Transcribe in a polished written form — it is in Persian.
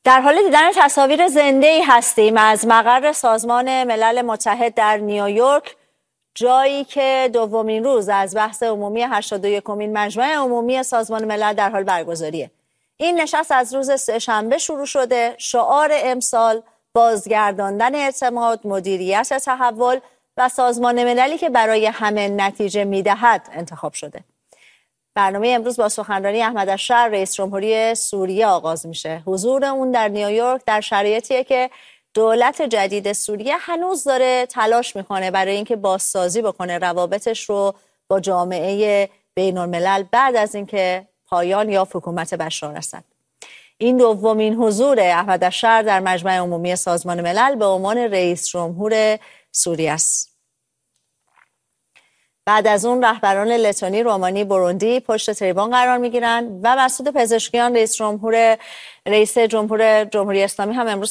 در حال دیدن تصاویر زنده‌ای هستیم از مقر سازمان ملل متحد در نیویورک، جایی که دومین روز از بحث عمومی 81مین مجمع عمومی سازمان ملل در حال برگزاریه. این نشست از روز سه‌شنبه شروع شده. شعار امسال بازگرداندن اعتماد، مدیریت تحول و سازمان مللی که برای همه نتیجه میدهد انتخاب شده. برنامه امروز با سخنرانی احمد الشر رئیس جمهوری سوریه آغاز میشه. حضور اون در نیویورک در شرایطیه که دولت جدید سوریه هنوز داره تلاش میکنه برای اینکه بازسازی بکنه روابطش رو با جامعه بین الملل بعد از اینکه پایان یا حکومت بشار اسد. این دومین حضور احمد الشر در مجمع عمومی سازمان ملل به عنوان رئیس جمهور سوریه است. بعد از اون رهبران لتونی، رومانی، بوروندی پشت تریبان قرار میگیرن و مسعود پزشکیان رئیس جمهور جمهوری اسلامی هم امروز